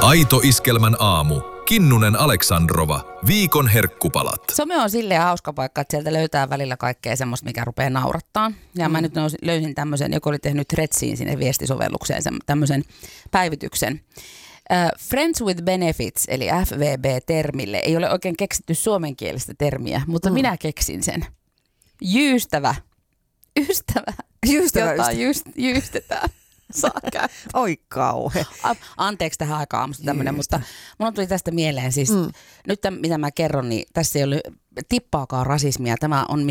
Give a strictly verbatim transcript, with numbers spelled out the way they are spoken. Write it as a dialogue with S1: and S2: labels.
S1: Aito Iskelmän aamu. Kinnunen Aleksandrova. Viikon herkkupalat.
S2: Some on silleen hauska paikka, että sieltä löytää välillä kaikkea semmoista, mikä rupeaa naurattaa. Ja mm. mä nyt löysin tämmöisen, joka oli tehnyt Threadsiin sinne viestisovellukseen tämmöisen päivityksen. Uh, Friends with Benefits, eli F W B-termille, ei ole oikein keksitty suomenkielistä termiä, mutta mm. minä keksin sen. Jyystävä. Ystävä.
S3: Ystävä,
S2: jota
S3: ystävä.
S2: Jyst, jyystetään. Saa käyttää.
S3: Oi kauhe.
S2: Anteeksi tähän aikaan aamusta tämmöinen, mutta mun tuli tästä mieleen siis, mm. nyt tämän, mitä mä kerron, niin tässä ei ole tippaakaan rasismia. Tämä on